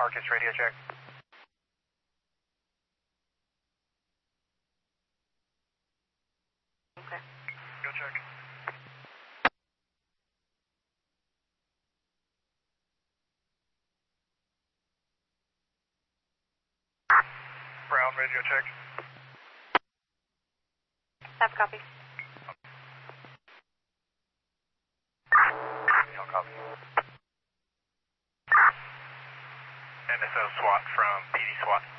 Marcus, radio check. Okay. Go check. Brown, radio check. Have a copy. No copy. NSO SWAT from PD SWAT.